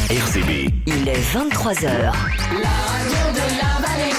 RCB. Il est 23h. La radio de la vallée,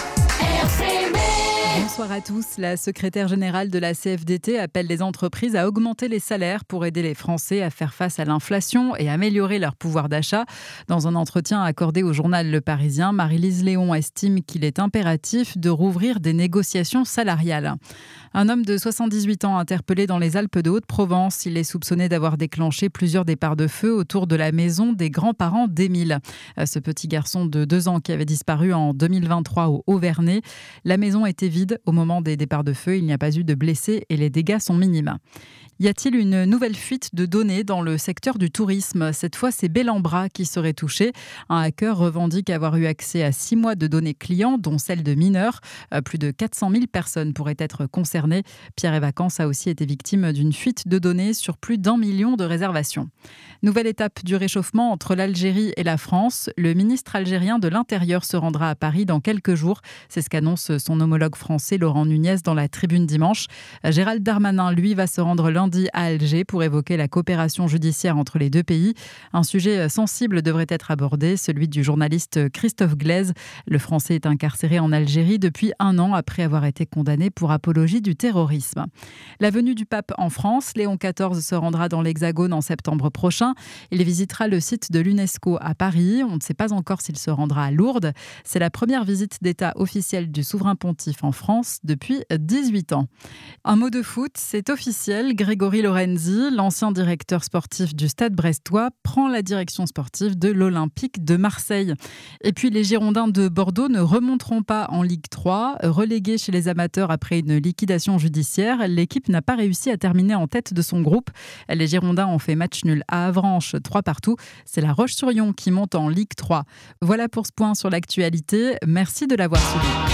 RCB. Bonsoir à tous. La secrétaire générale de la CFDT appelle les entreprises à augmenter les salaires pour aider les Français à faire face à l'inflation et améliorer leur pouvoir d'achat. Dans un entretien accordé au journal Le Parisien, Marie-Lise Léon estime qu'il est impératif de rouvrir des négociations salariales. Un homme de 78 ans interpellé dans les Alpes de Haute-Provence. Il est soupçonné d'avoir déclenché plusieurs départs de feu autour de la maison des grands-parents d'Émile. Ce petit garçon de 2 ans qui avait disparu en 2023 au Haut-Vernay. La maison était vide au moment des départs de feu. Il n'y a pas eu de blessés et les dégâts sont minimes. Y a-t-il une nouvelle fuite de données dans le secteur du tourisme ? Cette fois, c'est Bellambra qui serait touché. Un hacker revendique avoir eu accès à 6 mois de données clients, dont celles de mineurs. Plus de 400 000 personnes pourraient être concernées. Pierre et Vacances a aussi été victime d'une fuite de données sur plus d'1 million de réservations. Nouvelle étape du réchauffement entre l'Algérie et la France. Le ministre algérien de l'Intérieur se rendra à Paris dans quelques jours. C'est ce qu'annonce son homologue français Laurent Nunez dans la Tribune dimanche. Gérald Darmanin, lui, va se rendre lundi à Alger pour évoquer la coopération judiciaire entre les deux pays. Un sujet sensible devrait être abordé, celui du journaliste Christophe Glaise. Le Français est incarcéré en Algérie depuis 1 an après avoir été condamné pour apologie du terrorisme. La venue du pape en France, Léon XIV se rendra dans l'Hexagone en septembre prochain. Il visitera le site de l'UNESCO à Paris. On ne sait pas encore s'il se rendra à Lourdes. C'est la première visite d'État officielle du souverain pontife en France depuis 18 ans. Un mot de foot, c'est officiel. Grégory Lorenzi, l'ancien directeur sportif du Stade brestois, prend la direction sportive de l'Olympique de Marseille. Et puis les Girondins de Bordeaux ne remonteront pas en Ligue 3. Relégués chez les amateurs après une liquidation judiciaire, l'équipe n'a pas réussi à terminer en tête de son groupe. Les Girondins ont fait match nul à Avranches, 3-3. C'est la Roche-sur-Yon qui monte en Ligue 3. Voilà pour ce point sur l'actualité. Merci de l'avoir suivi.